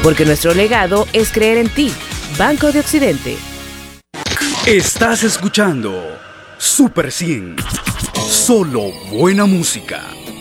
Porque nuestro legado es creer en ti. Banco de Occidente. Estás escuchando Super 100. Solo buena música.